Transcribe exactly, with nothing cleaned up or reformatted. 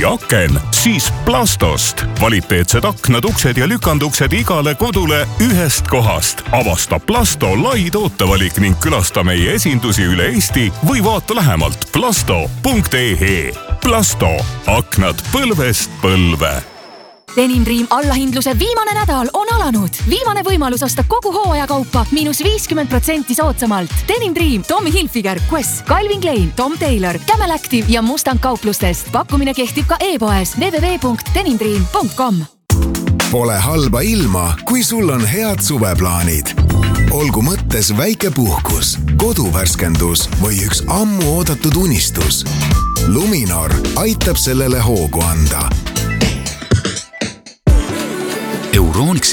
või aken, siis Plastost. Kvaliteetsed aknad, uksed ja lükanduksed igale kodule ühest kohast. Avasta Plasto lai tootevalik ning külasta meie esindusi üle Eesti või vaata lähemalt plasto punkt ee. Plasto. Aknad põlvest põlve. Denim Dream allahindluse viimane nädal on alanud. Viimane võimalus osta kogu hooajakaupa miinus viiskümmend protsenti soodsamalt. Denim Dream, Tommy Hilfiger, Quest, Calvin Klein, Tom Taylor, Camel Active ja Mustang kauplustest. Pakkumine kehtib ka e-poes w w w punkt denim dream punkt com. Pole halba ilma, kui sul on head suveplaanid. Olgu mõttes väike puhkus, koduvärskendus või üks ammu oodatud unistus. Luminor aitab sellele hoogu anda. Euronics